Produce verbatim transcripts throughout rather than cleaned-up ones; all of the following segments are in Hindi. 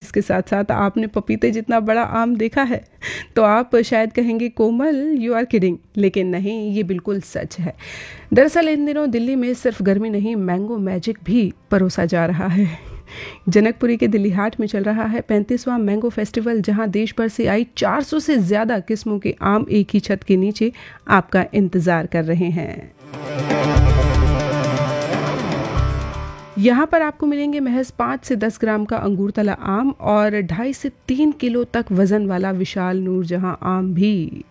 इसके साथ साथ आपने पपीते जितना बड़ा आम देखा है? तो आप शायद कहेंगे कोमल यू आर किडिंग, लेकिन नहीं, ये बिल्कुल सच है। दरअसल इन दिनों दिल्ली में सिर्फ गर्मी नहीं, मैंगो मैजिक भी परोसा जा रहा है। जनकपुरी के दिल्ली हाट में चल रहा है पैंतीसवां मैंगो फेस्टिवल, जहां देश भर से आई चार सौ से ज्यादा किस्मों के आम एक ही छत के नीचे आपका इंतजार कर रहे हैं। यहाँ पर आपको मिलेंगे महज पाँच से दस ग्राम का अंगूर तला आम और ढाई से तीन किलो तक वजन वाला विशाल नूरजहां आम भी।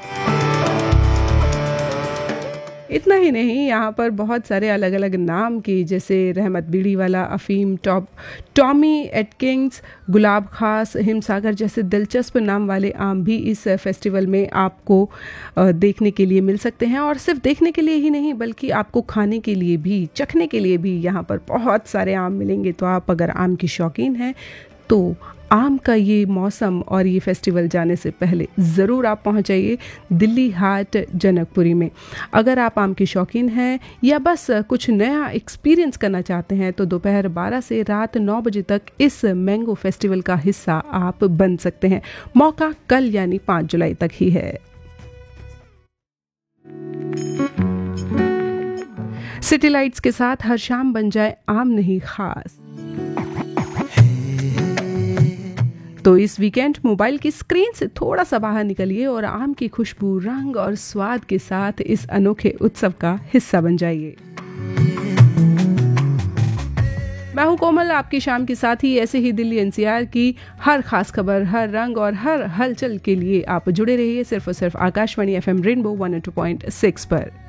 इतना ही नहीं, यहाँ पर बहुत सारे अलग अलग नाम की, जैसे रहमत बीड़ी वाला, अफीम, टॉप टॉमी एटकिंग्स, गुलाब खास, हिमसागर जैसे दिलचस्प नाम वाले आम भी इस फेस्टिवल में आपको देखने के लिए मिल सकते हैं। और सिर्फ देखने के लिए ही नहीं, बल्कि आपको खाने के लिए भी, चखने के लिए भी यहाँ पर बहुत सारे आम मिलेंगे। तो आप अगर आम की शौकीन हैं तो आम का ये मौसम और ये फेस्टिवल जाने से पहले ज़रूर आप पहुँच जाइए दिल्ली हाट जनकपुरी में। अगर आप आम की शौकीन हैं या बस कुछ नया एक्सपीरियंस करना चाहते हैं तो दोपहर बारह से रात नौ बजे तक इस मैंगो फेस्टिवल का हिस्सा आप बन सकते हैं। मौका कल यानी पाँच जुलाई तक ही है। सिटी लाइट्स के साथ हर शाम बन जाए आम नहीं खास। तो इस वीकेंड मोबाइल की स्क्रीन से थोड़ा सा बाहर निकलिए और आम की खुशबू, रंग और स्वाद के साथ इस अनोखे उत्सव का हिस्सा बन जाइए। मैं हूं कोमल, आपकी शाम के साथ ही। ऐसे ही दिल्ली एनसीआर की हर खास खबर, हर रंग और हर हलचल के लिए आप जुड़े रहिए सिर्फ और सिर्फ Akashvani FM rainbow one O two point six पर।